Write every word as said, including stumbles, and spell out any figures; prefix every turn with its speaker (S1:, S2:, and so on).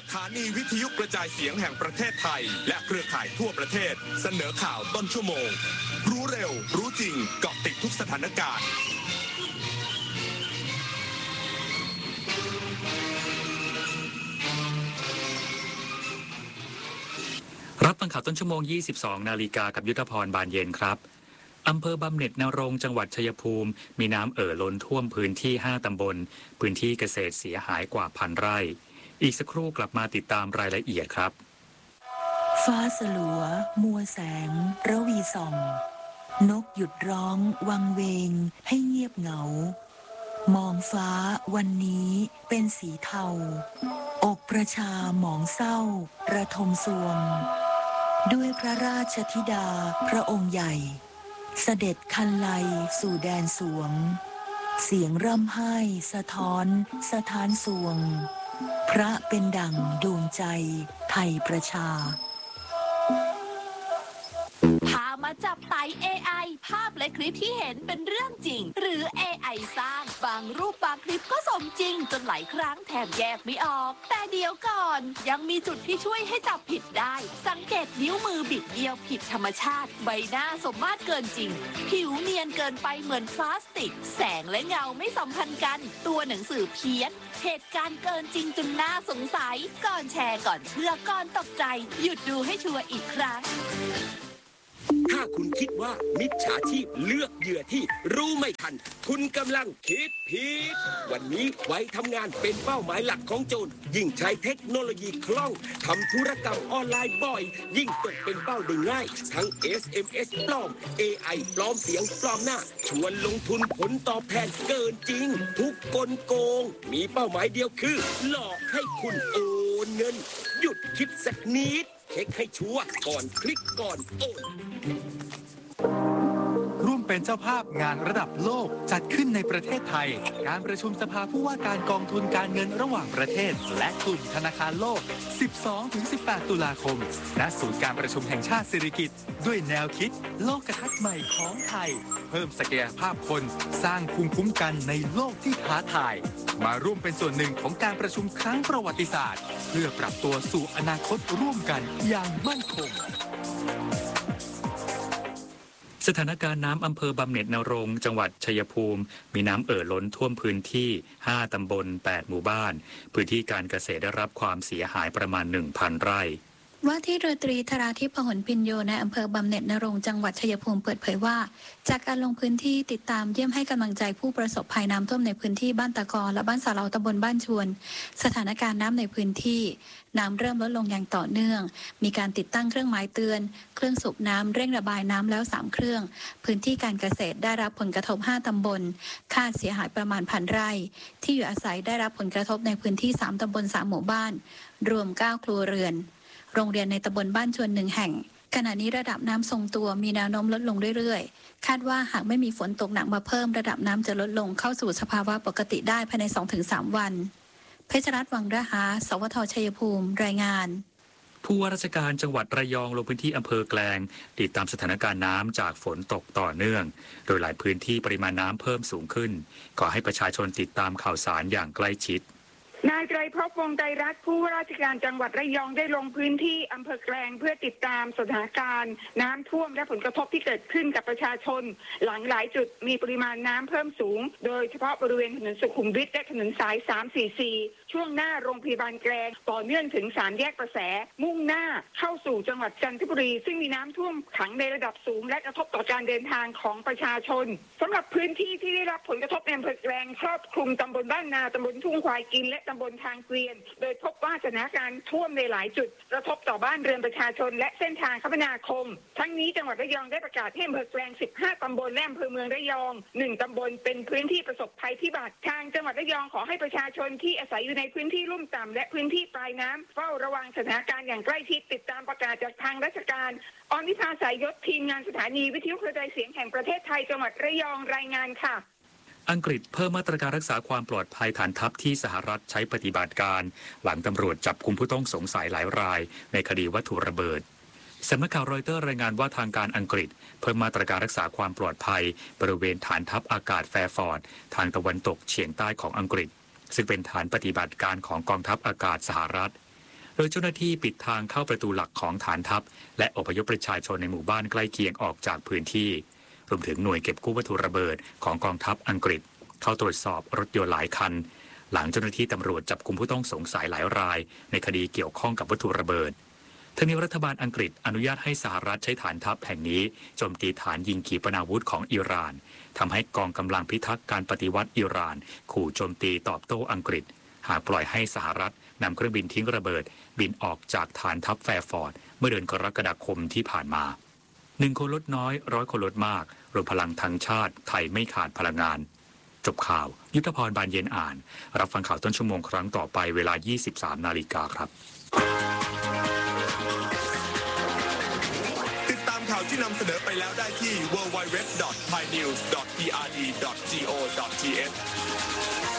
S1: ถานีวิทยุกระจายเสียงแห่งประเทศไทยและเครือข่ายทั่วประเทศเสนอข่าวต้นชั่วโมงรู้เร็วรู้จริงเกาะติดทุกสถานการณ์
S2: รับฟังข่าวต้นชั่วโมงยี่สิบสองนาฬิกากับยุทธพรบานเย็นครับอำเภอบำเหน็จนรงค์จังหวัดชัยภูมิมีน้ำเอ่อล้นท่วมพื้นที่ห้าตำบลพื้นที่เกษตรเสียหายกว่าพันไร่อีกสักครู่กลับมาติดตามรายละเอียดครับ
S3: ฟ้าสลัวมัวแสงระวีส่องนกหยุดร้องวังเวงให้เงียบเหงามองฟ้าวันนี้เป็นสีเทาอกประชาหมองเศร้าระทมสวงด้วยพระราชธิดาพระองค์ใหญ่เสด็จคันไลสู่แดนสวงเสียงร่ำไห้สะท้อนสถานสวงพระเป็นดั่งดวงใจไทยประชา
S4: พามาจับไต่ เอ ไอ ภาพและคลิปที่เห็นเป็นเรื่องจริงหรือ เอ ไอ สร้างบางรูปบางคลิปก็สมจริงจนหลายครั้งแทบแยกไม่ออกแต่เดี๋ยวก่อนยังมีจุดที่ช่วยให้จับผิดได้สังเกตนิ้วมือบิดเบี้ยวผิดธรรมชาติใบหน้าสมมาตรเกินจริงผิวเนียนเกินไปเหมือนพลาสติกแสงและเงาไม่สัมพันธ์กันตัวหนังสือเพี้ยนเหตุการณ์เกินจริงจนน่าสงสัยก่อนแชร์ก่อนเชื่อก่อนตกใจหยุดดูให้ชัวร์อีกครั้ง
S5: ถ้าคุณคิดว่ามิจฉาชีพเลือกเหยื่อที่รู้ไม่ทันคุณกำลังคิดผิดวันนี้ไว้ทำงานเป็นเป้าหมายหลักของโจรยิ่งใช้เทคโนโลยีคล่องทำธุรกรรมออนไลน์บ่อยยิ่งตกเป็นเป้าได้ง่ายทั้ง เอส เอ็ม เอส ปลอม เอ ไอ ปลอมเสียงปลอมหน้าชวนลงทุนผลตอบแทนเกินจริงทุกกลโกงมีเป้าหมายเดียวคือหลอกให้คุณโอนเงินหยุดคิดสักนิดเช็คให้ชัวร์ก่อนคลิกก่อนโอน
S6: ร่วมเป็นเจ้าภาพงานระดับโลกจัดขึ้นในประเทศไทยการประชุมสภาผู้ว่าการกองทุนการเงินระหว่างประเทศและกลุ่มธนาคารโลก สิบสองถึงสิบแปด ตุลาคมณศูนย์การประชุมแห่งชาติสิริกิติ์ด้วยแนวคิดโลกทัศน์ใหม่ของไทยเพิ่มศักยภาพคนสร้างภูมิคุ้มกันในโลกที่ท้าทายมาร่วมเป็นส่วนหนึ่งของการประชุมครั้งประวัติศาสตร์เพื่อปรับตัวสู่อนาคตร่วมกันอย่างมั่นคง
S2: สถานการณ์น้ำอำเภอบำเหน็จนรงค์จังหวัดชัยภูมิมีน้ำเอ่อล้นท่วมพื้นที่ห้าตำบลแปดหมู่บ้านพื้นที่การเกษตรได้รับความเสียหายประมาณ หนึ่งพัน ไร่
S7: ว่าที่เรือตรีธราทิพย์พหลพินโยในอำเภอบำเหน็จนรงค์จังหวัดชัยภูมิเปิดเผยว่าจากการลงพื้นที่ติดตามเยี่ยมให้กำลังใจผู้ประสบภัยน้ำท่วมในพื้นที่บ้านตะกอและบ้านสาเหลาตำบลบ้านชวนสถานการณ์น้ำในพื้นที่น้ำเริ่มลดลงอย่างต่อเนื่องมีการติดตั้งเครื่องหมายเตือนเครื่องสูบน้ำเร่งระบายน้ำแล้วสามเครื่องพื้นที่การเกษตรได้รับผลกระทบห้าตำบลค่าเสียหายประมาณพันไร่ที่อยู่อาศัยได้รับผลกระทบในพื้นที่สามตำบลสามหมู่บ้านรวมเก้าครัวเรือนโรงเรียนในตำบลบ้านชวนหนึ่งแห่งขณะนี้ระดับน้ำทรงตัวมีแนวโน้มลดลงเรื่อยๆคาดว่าหากไม่มีฝนตกหนักมาเพิ่มระดับน้ำจะลดลงเข้าสู่สภาวะปกติได้ภายใน สองถึงสาม วันเพชรรัตน์วังระหาสวทชัยภูมิรายงาน
S2: ผู้ว่าราชการจังหวัดระยองลงพื้นที่อำเภอแกลงติดตามสถานการณ์น้ำจากฝนตกต่อเนื่องโดยหลายพื้นที่ปริมาณน้ำเพิ่มสูงขึ้นขอให้ประชาชนติดตามข่าวสารอย่างใกล้ชิด
S8: นายไตรภพวงศ์ไตรรัตน์ผู้ว่าราชการจังหวัดระยองได้ลงพื้นที่อำเภอแกลงเพื่อติดตามสถานการณ์น้ำท่วมและผลกระทบที่เกิดขึ้นกับประชาชนหลังหลายจุดมีปริมาณน้ำเพิ่มสูงโดยเฉพาะบริเวณถนนสุขุมวิทและถนนสายสาม สี่ สี่ช่วงหน้าโรงพยาบาลแกลงต่อเนื่องถึงสามแยกประแสมุ่งหน้าเข้าสู่จังหวัดจันทบุรีซึ่งมีน้ำท่วมขังในระดับสูงและกระทบต่อการเดินทางของประชาชนสำหรับพื้นที่ที่ได้รับผลกระทบในอำเภอแกลงครอบคลุมตำบลบ้านนาตำบลทุ่งควายกินและตำบลทางเกวียนโดยพบว่าสถานการณ์ท่วมในหลายจุดกระทบต่อบ้านเรือนประชาชนและเส้นทางคมนาคมทั้งนี้จังหวัดระยองได้ประกาศให้อำเภอแกลงสิบห้าตำบลและอำเภอเมืองระยองหนึ่งตำบลเป็นพื้นที่ประสบภัยพิบัติทางจังหวัดระยองขอให้ประชาชนที่อาศัยอยู่ในพื้นที่ลุ่มต่ำและพื้นที่ปลายน้ำเฝ้าระวังสถานการณ์อย่างใกล้ชิดติดตามประกาศจากทางราชการอรนิภาสายยศทีมงานสถานีวิทยุกระจายเสียงแห่งประเทศไทยจังหวัดระยองรายงานค่ะ
S2: อังกฤษเพิ่มมาตรการรักษาความปลอดภัยฐานทัพที่สหรัฐใช้ปฏิบัติการหลังตำรวจจับกุมผู้ต้องสงสัยหลายรายในคดีวัตถุระเบิดสำนักข่าวรอยเตอร์รายงานว่าทางการอังกฤษเพิ่มมาตรการรักษาความปลอดภัยบริเวณฐานทัพอากาศแฟร์ฟอร์ดทางตะวันตกเฉียงใต้ของอังกฤษซึ่งเป็นฐานปฏิบัติการของกองทัพอากาศสหรัฐโดยเจ้าหน้าที่ปิดทางเข้าประตูหลักของฐานทัพและอพยพประชาชนในหมู่บ้านใกล้เคียงออกจากพื้นที่รวมถึงหน่วยเก็บกู้วัตถุระเบิดของกองทัพอังกฤษเข้าตรวจสอบรถยนต์หลายคันหลังเจ้าหน้าที่ตำรวจจับกุมผู้ต้องสงสัยหลายรายในคดีเกี่ยวข้องกับวัตถุระเบิดทั้งนี้รัฐบาลอังกฤษอนุญาตให้สหรัฐใช้ฐานทัพแห่งนี้โจมตีฐานยิงขีปนาวุธของอิหร่านทำให้กองกำลังพิทักษ์การปฏิวัติอิหร่านขู่โจมตีตอบโต้อังกฤษหากปล่อยให้สหรัฐนำเครื่องบินทิ้งระเบิดบินออกจากฐานทัพแฟร์ฟอร์ดเมื่อเดือนกรกฎาคมที่ผ่านมาหนึ่งคนลดน้อยร้อยคนลดมากรวมพลังทั้งชาติไทยไม่ขาดพลังงานจบข่าวยุทธพรบานเย็นอ่านรับฟังข่าวต้นชั่วโมงครั้งต่อไปเวลา ยี่สิบสาม นาฬิกาครับ
S1: ติดตามข่าวที่นำเสนอไปแล้วได้ที่ ดับเบิลยู ดับเบิลยู ดับเบิลยู ดอท ไทยนิวส์ ดอท พี อาร์ ดี ดอท โก ดอท ที เอช